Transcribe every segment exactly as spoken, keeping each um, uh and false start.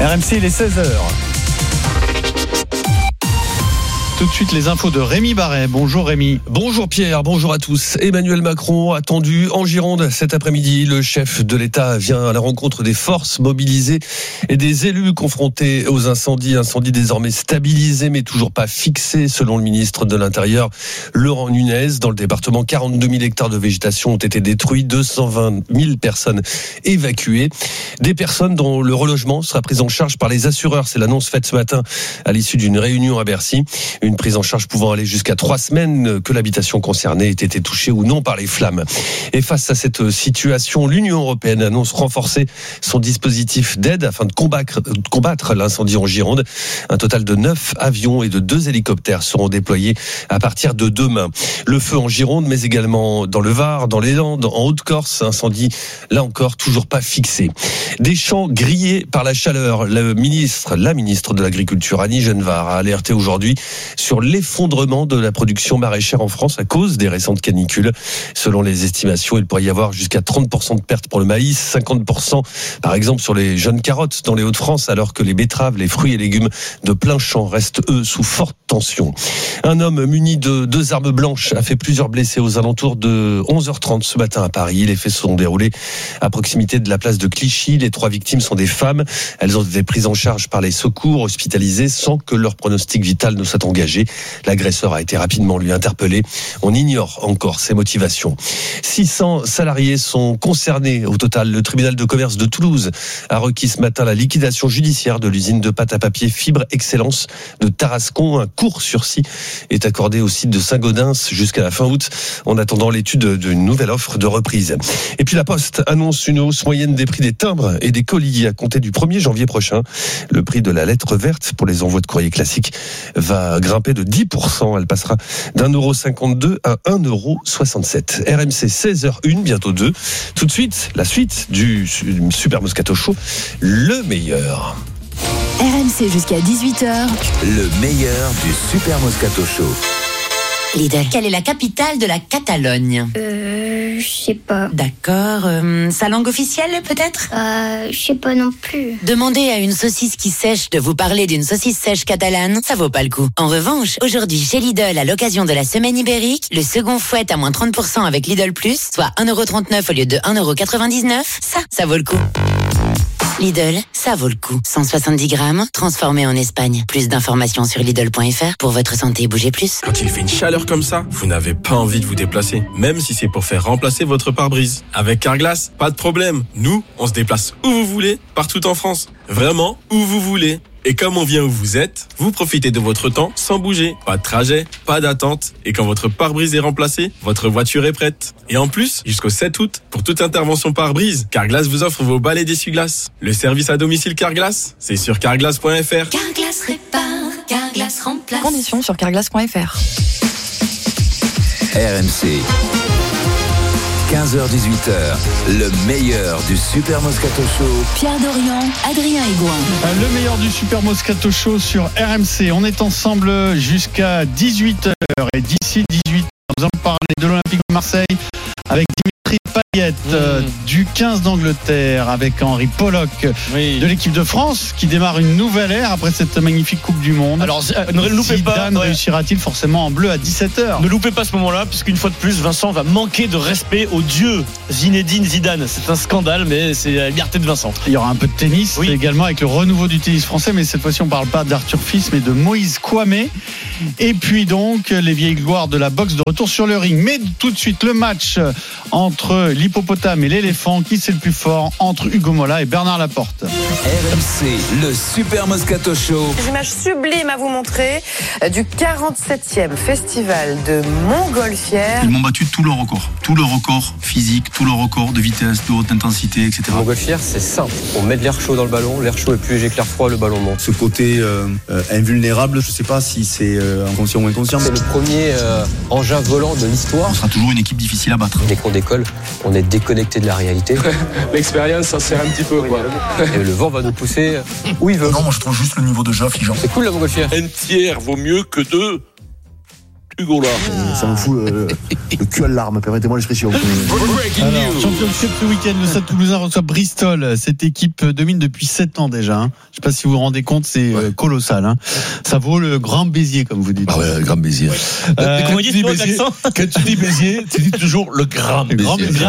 R M C, il est seize heures. Tout de suite les infos de Rémi Barret. Bonjour Rémi. Bonjour Pierre, bonjour à tous. Emmanuel Macron attendu en Gironde cet après-midi. Le chef de l'État vient à la rencontre des forces mobilisées et des élus confrontés aux incendies. Incendies désormais stabilisés mais toujours pas fixés selon le ministre de l'Intérieur Laurent Nunez. Dans le département, quarante-deux mille hectares de végétation ont été détruits, deux cent vingt mille personnes évacuées. Des personnes dont le relogement sera pris en charge par les assureurs. C'est l'annonce faite ce matin à l'issue d'une réunion à Bercy. Une prise en charge pouvant aller jusqu'à trois semaines que l'habitation concernée ait été touchée ou non par les flammes. Et face à cette situation, l'Union européenne annonce renforcer son dispositif d'aide afin de combattre, de combattre l'incendie en Gironde. Un total de neuf avions et de deux hélicoptères seront déployés à partir de demain. Le feu en Gironde, mais également dans le Var, dans les Landes, en Haute-Corse, incendie là encore toujours pas fixé. Des champs grillés par la chaleur. Le ministre, la ministre de l'Agriculture, Annie Genevard, a alerté aujourd'hui sur l'effondrement de la production maraîchère en France à cause des récentes canicules. Selon les estimations, il pourrait y avoir jusqu'à trente pour cent de pertes pour le maïs, cinquante pour cent par exemple sur les jeunes carottes dans les Hauts-de-France, alors que les betteraves, les fruits et légumes de plein champ restent eux sous forte tension. Un homme muni de deux armes blanches a fait plusieurs blessés aux alentours de onze heures trente ce matin à Paris. Les faits se sont déroulés à proximité de la place de Clichy. Les trois victimes sont des femmes. Elles ont été prises en charge par les secours, hospitalisées sans que leur pronostic vital ne soit engagé. L'agresseur a été rapidement lui interpellé. On ignore encore ses motivations. six cents salariés sont concernés au total. Le tribunal de commerce de Toulouse a requis ce matin la liquidation judiciaire de l'usine de pâte à papier Fibre Excellence de Tarascon. Un court sursis est accordé au site de Saint-Gaudens jusqu'à la fin août en attendant l'étude d'une nouvelle offre de reprise. Et puis la Poste annonce une hausse moyenne des prix des timbres et des colis à compter du premier janvier prochain. Le prix de la lettre verte pour les envois de courrier classiques va grimper de dix pour cent. Elle passera d'un euro cinquante-deux à un euro soixante-sept. R M C seize heures une, bientôt deux. Tout de suite, la suite du Super Moscato Show, le meilleur. R M C jusqu'à dix-huit heures. Le meilleur du Super Moscato Show. Lidl, quelle est la capitale de la Catalogne ? Euh, je sais pas. D'accord. Euh, sa langue officielle, peut-être ? Euh, je sais pas non plus. Demandez à une saucisse qui sèche de vous parler d'une saucisse sèche catalane, ça vaut pas le coup. En revanche, aujourd'hui chez Lidl, à l'occasion de la semaine ibérique, le second fouet à moins trente pour cent avec Lidl Plus, soit un euro trente-neuf au lieu de un euro quatre-vingt-dix-neuf, ça, ça vaut le coup. Lidl, ça vaut le coup. cent soixante-dix grammes, transformé en Espagne. Plus d'informations sur Lidl point F R. Pour votre santé, bougez plus. Quand il fait une chaleur comme ça, vous n'avez pas envie de vous déplacer. Même si c'est pour faire remplacer votre pare-brise. Avec Carglass, pas de problème. Nous, on se déplace où vous voulez, partout en France. Vraiment, où vous voulez. Et comme on vient où vous êtes, vous profitez de votre temps sans bouger. Pas de trajet, pas d'attente. Et quand votre pare-brise est remplacé, votre voiture est prête. Et en plus, jusqu'au sept août, pour toute intervention pare-brise, Carglass vous offre vos balais d'essuie-glace. Le service à domicile Carglass, c'est sur carglass point F R. Carglass répare, Carglass remplace. Conditions sur carglass point F R. R M C. quinze heures dix-huit heures, le meilleur du Super Moscato Show. Pierre Dorian, Adrien Aigouin. Le meilleur du Super Moscato Show sur R M C. On est ensemble jusqu'à dix-huit heures. Et d'ici dix-huit heures, nous allons parler de l'Olympique de Marseille avec Dimitri Payet, mmh. euh, du quinze d'Angleterre, avec Henri Pollock, oui. de l'équipe de France, qui démarre une nouvelle ère après cette magnifique Coupe du Monde. Alors, euh, ne loupez Zidane pas. Ouais. réussira-t-il forcément en bleu à dix-sept heures? Ne loupez pas ce moment-là, puisqu'une fois de plus, Vincent va manquer de respect au dieu Zinedine Zidane. C'est un scandale, mais c'est la liberté de Vincent. Il y aura un peu de tennis, oui. également avec le renouveau du tennis français, mais cette fois-ci on ne parle pas d'Arthur Fils, mais de Moïse Kouamé. Et puis donc, les vieilles gloires de la boxe de retour sur le ring. Mais tout de suite, le match entre l'hippopotame et l'éléphant. Qui c'est le plus fort entre Hugo Mola et Bernard Laporte? R M C, le Super Moscato Show. Des images sublimes à vous montrer du quarante-septième festival de Montgolfière. Ils m'ont battu tous leurs records. Tous leurs records physiques, tous leurs records de vitesse, de haute intensité, et cetera. Montgolfière, c'est simple. On met de l'air chaud dans le ballon. L'air chaud est plus léger que l'air froid, le ballon monte. Ce côté euh, euh, invulnérable, je ne sais pas si c'est euh, inconscient ou inconscient. C'est le premier euh, engin volant de l'histoire. On sera toujours une équipe difficile à battre. Dès qu'on décolle, on est déconnecté de la réalité. L'expérience, ça sert un petit peu, quoi. Et le vent va nous pousser où il veut. Non, moi je trouve juste le niveau de jeu affligeant. C'est cool la Montgolfière. Un tiers vaut mieux que deux. Hugo là. Et ça me fout le, le cul à l'arme, permettez-moi l'expression. Alors, championship ce week-end, le Stade Toulousain reçoit Bristol. Cette équipe domine depuis sept ans déjà. Hein. Je ne sais pas si vous vous rendez compte, c'est ouais. colossal. Hein. Ça vaut le Grand Béziers, comme vous dites. Ah ouais, le Grand Béziers. Euh, quand, tu dis Béziers quand tu dis Béziers, tu dis toujours le Grand Béziers. Grand Béziers.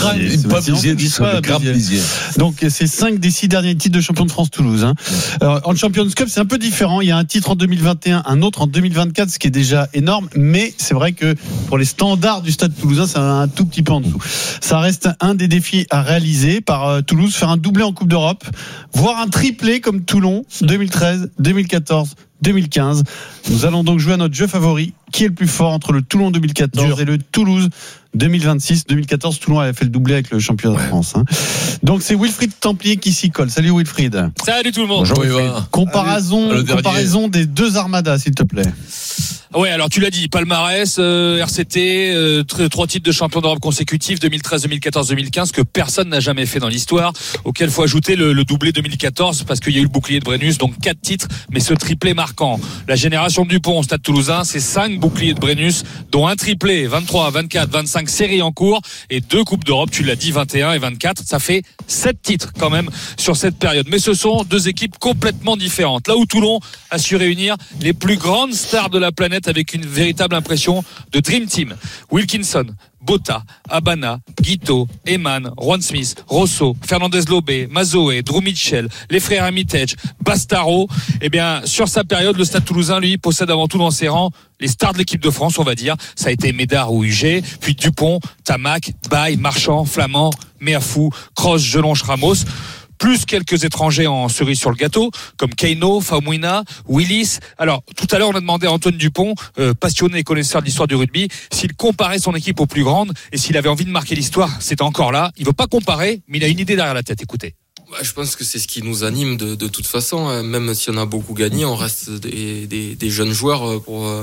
Pas Béziers, le Grand Béziers. Donc, c'est cinq des six derniers titres de champion de France Toulouse. Hein. Alors, en Champions Cup, c'est un peu différent. Il y a un titre en deux mille vingt et un, un autre en deux mille vingt-quatre, ce qui est déjà énorme. Mais c'est vrai que pour les standards du Stade Toulousain, c'est un tout petit peu en dessous. Ça reste un des défis à réaliser par euh, Toulouse, faire un doublé en Coupe d'Europe, voire un triplé comme Toulon, deux mille treize, deux mille quatorze, deux mille quinze. Nous allons donc jouer à notre jeu favori. Qui est le plus fort entre le Toulon deux mille quatorze Dur. Et le Toulouse deux mille vingt-six? deux mille quatorze, Toulon avait fait le doublé avec le championnat ouais. de France. Hein. Donc c'est Wilfried Templier qui s'y colle. Salut Wilfried. Salut tout le monde. Bonjour Wilfried. Comparaison, comparaison des deux armadas, s'il te plaît. Ouais, alors tu l'as dit, palmarès, euh, R C T, euh, trois titres de champion d'Europe consécutifs, deux mille treize, deux mille quatorze, deux mille quinze, que personne n'a jamais fait dans l'histoire, auquel faut ajouter le, le doublé deux mille quatorze, parce qu'il y a eu le bouclier de Brennus, donc quatre titres, mais ce triplé marquant. La génération Dupont au Stade Toulousain, c'est cinq boucliers de Brennus, dont un triplé, vingt-trois, vingt-quatre, vingt-cinq séries en cours, et deux Coupes d'Europe, tu l'as dit, vingt et un et vingt-quatre, ça fait sept titres quand même sur cette période. Mais ce sont deux équipes complètement différentes. Là où Toulon a su réunir les plus grandes stars de la planète avec une véritable impression de Dream Team. Wilkinson, Botta, Habana, Guito, Eman, Juan Smith, Rosso, Fernandez Lobé, Mazoé, Drew Mitchell, les frères Armitage, Bastaro. Eh bien, sur sa période, le Stade Toulousain, lui, possède avant tout dans ses rangs les stars de l'équipe de France, on va dire. Ça a été Médard ou Huget, puis Dupont, Tamac, Baye, Marchand, Flamand, Meafou, Cross, Gelonche, Ramos. Plus quelques étrangers en cerise sur le gâteau, comme Keino, Faumuina, Willis. Alors, tout à l'heure, on a demandé à Antoine Dupont, euh, passionné et connaisseur de l'histoire du rugby, s'il comparait son équipe aux plus grandes et s'il avait envie de marquer l'histoire. C'était encore là. Il veut pas comparer, mais il a une idée derrière la tête. Écoutez. Bah, je pense que c'est ce qui nous anime de, de toute façon. Même si on a beaucoup gagné, on reste des, des, des jeunes joueurs. Pour euh,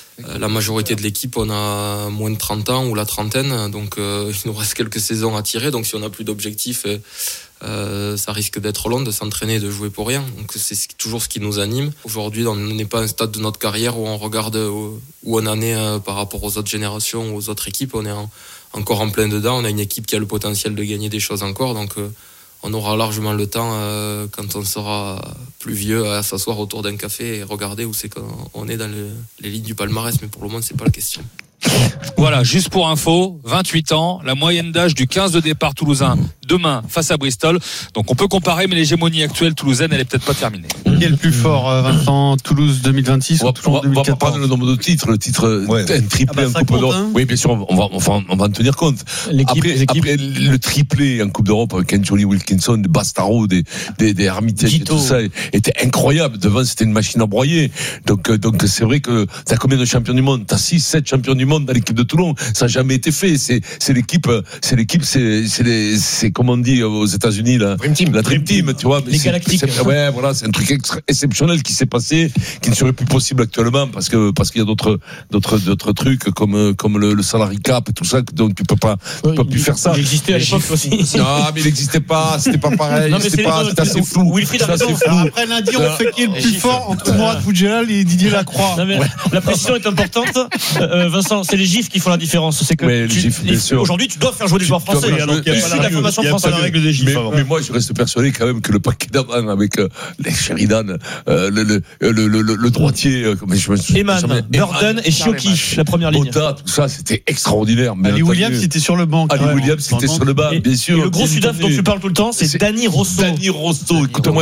la majorité de l'équipe, on a moins de trente ans ou la trentaine. Donc, euh, il nous reste quelques saisons à tirer. Donc, si on n'a plus d'objectifs... Euh, Euh, ça risque d'être long de s'entraîner, de jouer pour rien. Donc c'est toujours ce qui nous anime. Aujourd'hui, on n'est pas à un stade de notre carrière où on regarde où on en est par rapport aux autres générations, aux autres équipes. On est en, encore en plein dedans. On a une équipe qui a le potentiel de gagner des choses encore. Donc euh, on aura largement le temps, euh, quand on sera plus vieux, à s'asseoir autour d'un café et regarder où c'est qu'on est dans le, les lignes du palmarès. Mais pour le moment, c'est pas la question. Voilà, juste pour info, vingt-huit ans, la moyenne d'âge du quinze de départ toulousain demain face à Bristol. Donc on peut comparer, mais l'hégémonie actuelle toulousaine, elle est peut-être pas terminée. Qui est le plus fort, Vincent? Toulouse deux mille vingt-six ou Toulon deux mille quatorze? On va pas prendre le nombre de titres, le titre ouais. un triplé ah bah en Coupe d'Europe. Hein. Oui, bien sûr, on va, enfin, on va en tenir compte. Après, après le triplé en Coupe d'Europe avec Anthony Wilkinson, des Bastaro, des des, des Armitage et tout ça était incroyable. Devant, c'était une machine à broyer. Donc donc c'est vrai que t'as combien de champions du monde? T'as six, sept champions du monde dans l'équipe de Toulon. Ça n'a jamais été fait. C'est c'est l'équipe, c'est l'équipe, c'est c'est les, c'est comme on dit aux États-Unis là, Dream Team. la Dream Team, tu vois. Les Galactiques. Ouais, voilà, c'est un truc extra, exceptionnel qui s'est passé, qui ne serait plus possible actuellement parce que parce qu'il y a d'autres d'autres d'autres trucs comme comme le, le salary cap et tout ça, donc tu peux pas tu peux plus faire ça. Il existait à l'époque aussi. Non, mais il n'existait pas, c'était pas pareil, non, c'était pas, c'était assez flou. Wilfried a raison. Après lundi, on fait qui est le plus fort entre Mourad Boudjelal et Didier Lacroix. Non, mais la précision est importante. Euh, Vincent, c'est les gifs qui font la différence. C'est que ouais, tu, gifs, aujourd'hui, tu dois faire jouer des joueurs français. Donc il n'y a pas la formation française. La règle des gifs. Mais, mais moi, je reste persuadé quand même que le paquet d'avant avec euh, les Sheridan, euh, le, le, le, le, le, le droitier, euh, comme je me souviens. Eman, Burden et Chioki, la première ligne. Botta, tout ça, c'était extraordinaire. Ali Williams, c'était sur le banc. Ali Williams, c'était sur le banc, bien sûr. Et le gros Sudaf dont tu parles tout le temps, c'est Dani Rosso. Dani Rosso, écoute-moi,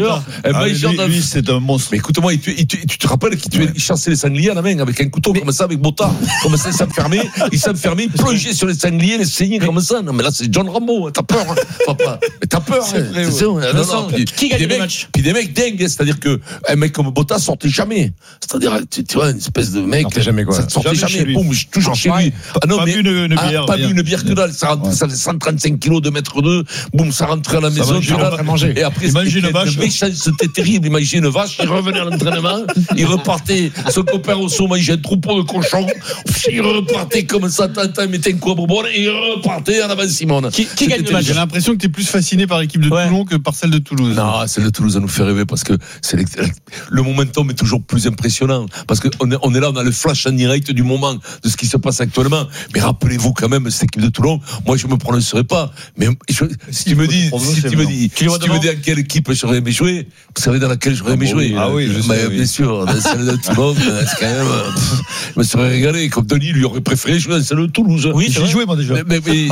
lui, c'est un monstre. Mais écoute-moi, tu te rappelles qu'il chassait les sangliers à la main avec un couteau comme ça, avec Botta, comme ça, il s'enfermait, il s'enfermait, il plongeait sur les sangliers, les saigner comme ça. Non, mais là, c'est John Rambo, t'as peur, papa. Mais t'as peur, c'est vrai, c'est ouais. non, non, puis, qui gagne le match? Puis des mecs dingues, c'est-à-dire que un mec comme Botta sortait jamais. C'est-à-dire, tu, tu vois, une espèce de mec. Sortait jamais, quoi. Ça sortait jamais, jamais. Boum, toujours chez lui. Ah, non, pas mais, vu une, une bière. Ah, pas vu une bière que dalle. Ça rentrait, ça faisait cent trente-cinq kilos, deux mètres deux. Boum, ça rentrait à la maison. Et après, imagine une vache. C'était terrible. Imagine une vache. Il revenait à l'entraînement. Il repartait. Son copain au saut mangeait un troupeau de cochons. Il repartait comme ça. Tintin mettait un coup à bonbonne. Et il repartait en avant Simone. Qui gagne le match? J'ai l'impression que tu es plus fasciné par l'équipe de ouais. Toulon que par celle de Toulouse. Non, celle de Toulouse, ça nous fait rêver parce que c'est le momentum est toujours plus impressionnant. Parce qu'on est, on est là, on a le flash en direct du moment de ce qui se passe actuellement. Mais rappelez-vous quand même, cette équipe de Toulon, moi je me prononcerai pas. Mais je, si tu me dis, si tu me dis, si tu me dis à quelle équipe j'aurais aimé jouer, vous savez dans laquelle j'aurais aimé jouer. Ah oui, je sais, bien oui. sûr, dans celle de Toulon, c'est quand même, pff, je me serais régalé. Comme Denis lui aurait préféré jouer dans celle de Toulouse. Oui, j'ai joué moi déjà. Mais, mais, mais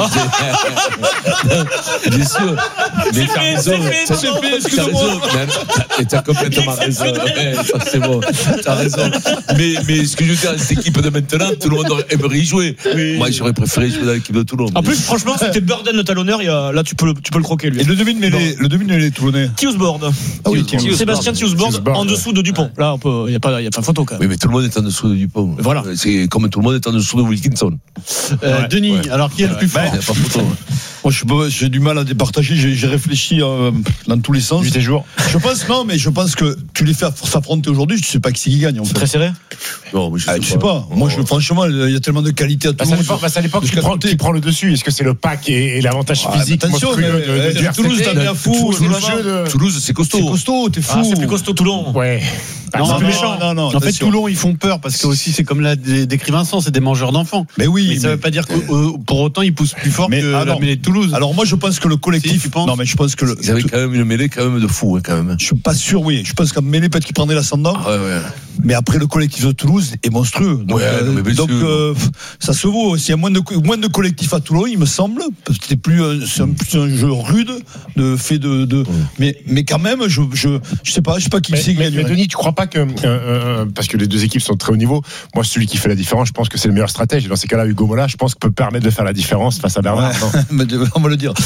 bien sûr. Mais t'as raison. C'est fait, excuse-moi. Et t'as complètement raison. C'est bon. T'as raison. Mais, mais ce que je veux dire, cette équipe de maintenant, tout le monde aimerait y jouer. Oui. Moi, j'aurais préféré jouer dans l'équipe de Toulon. En plus, franchement, c'était Burden le talonneur. Il y a, là, tu peux, tu peux le croquer, lui. Et le demi-mêlée, le demi-mêlée toulonnais. Thiusbord. Ah oui, Sébastien Thiusbord en dessous de Dupont. Là, on peut, il n'y a pas, il y a pas photo, quand même. Oui, mais tout le monde est en dessous de Dupont. Voilà. C'est comme tout le monde est en dessous de Wilkinson. Euh, ouais, Denis, ouais. Alors qui est le plus fort? Il n'y a pas photo. Moi, je, j'ai du mal à départager. J'ai, j'ai réfléchi euh, dans tous les sens. Du jours. Je pense non, mais je pense que tu les fais s'affronter aujourd'hui. Je ne sais pas qui c'est qui gagne. En fait. C'est très serré. Non, mais je sais, ah, pas. je sais pas. Moi, je, franchement, il y a tellement de qualité à tout. Bah, ça dépend, bah, ça dépend qui, prend, qui prend le dessus. Est-ce que c'est le pack et, et l'avantage ah, physique attention, mais, de, de, de, de Toulouse, t'as bien fou. Toulouse, c'est costaud. C'est costaud, t'es fou. Ah, c'est plus costaud Toulon. Ouais. Ah, non, non, méchant. non, non, en fait, Toulon, ils font peur parce que aussi, c'est comme l'a décrit Vincent, c'est des mangeurs d'enfants. Mais oui. Mais ça ne veut pas dire que euh, pour autant, ils poussent plus fort que la mêlée de Toulouse. Alors moi, je pense que le collectif. Si, non, mais je pense que le. Ils avaient quand même une mêlée quand même de fou, quand même. Je suis pas sûr, oui. Je pense qu'en mêlée, peut-être qu'ils prendraient l'ascendant. Ah, ouais, ouais. Mais après, le collectif de Toulouse est monstrueux. Donc, ouais, euh, mais donc euh, ça se vaut. S'il y a moins de moins de collectifs à Toulon, il me semble, parce que c'est plus c'est un, plus un jeu rude de fait de. de ouais. Mais mais quand même, je je je sais pas, je sais pas qui mais, c'est qui mais, mais Denis, tu crois pas que euh, euh, parce que les deux équipes sont très haut niveau. Moi, celui qui fait la différence, je pense que c'est le meilleur stratège. Et dans ces cas-là, Hugo Mola, je pense qu'il peut permettre de faire la différence face à Bernard. Ouais. On va le dire.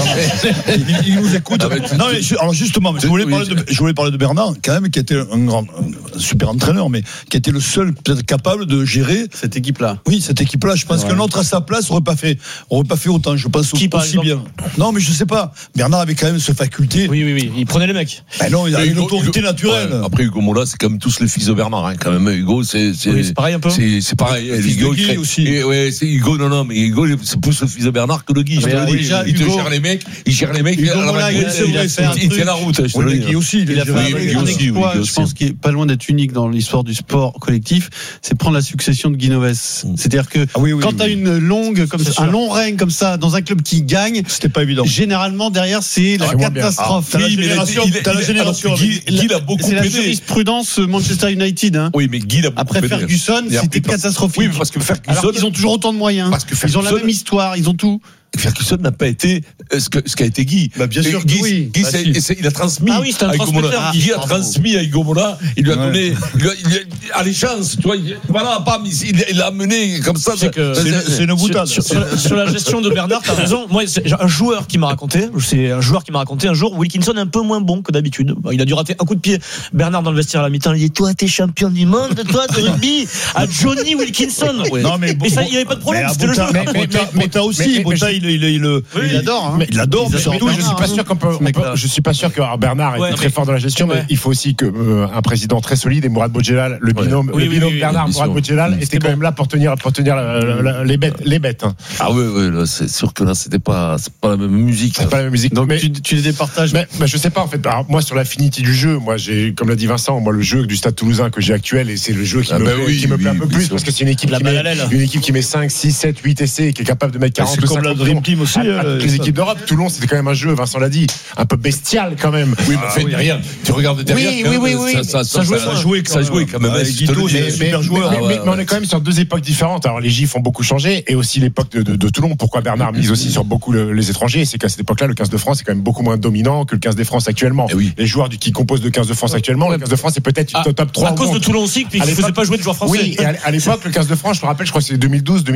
il, il nous écoute. Ah, mais non, mais je, alors justement, je voulais, parler de, je voulais parler de Bernard, quand même, qui était un grand, un super entraîneur, mais qui était le seul peut-être capable de gérer cette équipe-là. Oui, cette équipe-là. Je pense ouais. qu'un autre à sa place aurait pas fait, aurait pas fait autant. Je pense qui, aussi bien. Non, mais je sais pas. Bernard avait quand même cette faculté. Oui, oui, oui. Il prenait les mecs. Ben non, il a une autorité Hugo, naturelle. Ouais, après, Hugo Mola, c'est quand même tous les fils de Bernard, hein, quand même. Hugo, c'est, c'est, oui, c'est pareil un peu. C'est, c'est pareil. Le fils Hugo, de Guy crée, aussi. Et, ouais, c'est Hugo, non, non, mais Hugo, c'est plus le fils de Bernard que de Guy. Ah, il, déjà, il Hugo, te gère les mecs, il gère les mecs. Hugo Mola, il, il, il tient la route. Guy aussi, il a fait un exploit, je pense, qui est pas loin d'être unique dans l'histoire du sport collectif, c'est prendre la succession de Guy Noves. C'est-à-dire que ah oui, oui, quand oui, tu as oui. une longue, comme ça, un long règne comme ça, dans un club qui gagne, c'était pas évident. Généralement, derrière, c'est la catastrophe. T'as la génération, t'as la génération. Guy l'a beaucoup aidé. C'est la jurisprudence Manchester United. Hein. Oui, mais Guy l'a beaucoup Après aidé. Ferguson, c'était catastrophique. Oui, parce que Ferguson, alors qu'ils ont toujours autant de moyens. Parce que ils ont la même histoire, ils ont tout. Ferguson n'a pas été ce que ce qu'a été Guy. Bah bien sûr Guy, que oui. Guy, bah c'est, si. il a transmis ah oui, c'est un à Hugo Mola. Ah, Guy a transmis à Hugo Mola. Il lui a ouais. donné il lui a, il lui a, allégeance. Tu vois, il, voilà, pas, il, il l'a amené comme ça. C'est, que, c'est, c'est, c'est une boutade. Sur, sur, sur la gestion de Bernard, t'as raison. Moi, c'est un joueur qui m'a raconté. C'est un joueur qui m'a raconté un jour. Wilkinson est un peu moins bon que d'habitude. Il a dû rater un coup de pied. Bernard dans le vestiaire à la mi-temps, il dit toi, t'es champion du monde, toi, de rugby, à Johnny Wilkinson. Ouais. Non mais bon, et ça, il n'y avait pas de problème. C'était le jeu. Mais t'as aussi, Bota, il il adore. Il adore. Surtout, je suis pas sûr qu'on peut. Je suis pas sûr que Bernard était très fort dans la gestion, mais il faut aussi que un président très solide et Mourad Boudjelal, le binôme, le binôme Bernard Mourad Boudjelal était quand même là pour tenir pour tenir les bêtes, les bêtes. Ah oui, oui, là, c'est sûr que là, c'était pas, c'est pas la même musique. C'est pas la même musique. Donc tu, tu les départages. Mais, mais je sais pas en fait. Alors, moi, sur l'affinité du jeu, moi, j'ai, comme l'a dit Vincent, moi, le jeu du Stade Toulousain que j'ai actuel, et c'est le jeu qui ah me, bah plaît, oui, qui me plaît oui, un peu oui, plus oui, parce que c'est une équipe la qui met, une équipe qui met cinq, six, sept, huit essais et qui est capable de mettre quarante. C'est comme la Dream Team aussi. Les équipes d'Europe, Toulon, c'était quand même un jeu. Vincent l'a dit, un peu bestial quand même. Oui, mais fait derrière. Tu regardes derrière. Oui, oui, oui, oui. Ça, ça, ça, jouait, ça jouait, ça jouait quand même. Guido, c'est un super joueur. Mais on est quand même sur deux époques différentes. Alors les Gifs ont beaucoup changé et aussi l'époque de, de, de Toulon. Pourquoi Bernard mise aussi sur beaucoup le, les étrangers? C'est qu'à cette époque-là, le quinze de France est quand même beaucoup moins dominant que le quinze de France actuellement. Oui. Les joueurs du, qui composent le quinze de France actuellement, le quinze de France est peut-être ah, top trois. À cause de Toulon aussi, qui ne faisait pas jouer de joueurs français. Oui, et à, à l'époque, le quinze de France, je me rappelle, je crois que c'est deux mille douze.